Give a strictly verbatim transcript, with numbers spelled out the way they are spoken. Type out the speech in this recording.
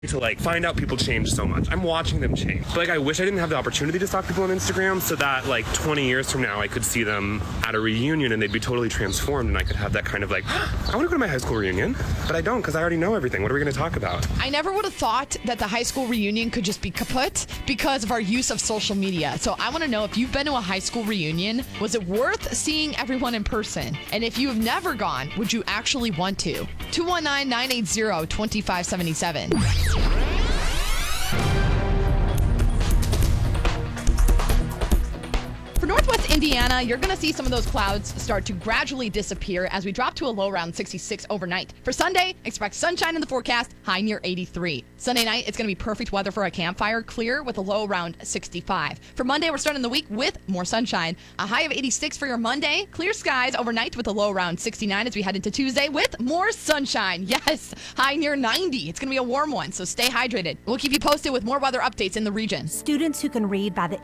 to like find out people change so much. I'm watching them change. But like I wish I didn't have the opportunity to stalk people on Instagram so that like twenty years from now I could see them at a reunion and they'd be totally transformed and I could have that kind of like, I want to go to my high school reunion, but I don't because I already know everything. What are we going to talk about? I never would have thought that the high school reunion could just be kaput because of our use of social media. So I want to know if you've been to a high school reunion, was it worth seeing everyone in person? And if you have never gone, would you actually want to? two one nine, nine eight zero, two five seven seven. For Northwest Indiana, you're going to see some of those clouds start to gradually disappear as we drop to a low around sixty-six overnight. For Sunday, expect sunshine in the forecast, high near eighty-three. Sunday night, it's going to be perfect weather for a campfire, clear with a low around sixty-five. For Monday, we're starting the week with more sunshine. A high of eighty-six for your Monday. Clear skies overnight with a low around sixty-nine as we head into Tuesday with more sunshine. Yes, high near ninety. It's going to be a warm one, so stay hydrated. We'll keep you posted with more weather updates in the region. Students who can read by the